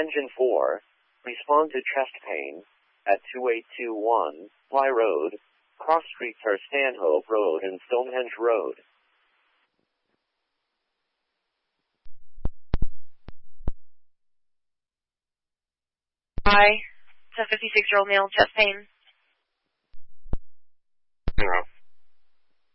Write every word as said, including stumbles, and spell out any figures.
Engine four, respond to chest pain at two eight two one Fly Road. Cross streets are Stanhope Road and Stonehenge Road. Hi, it's a fifty-six-year-old male, chest pain. Zero.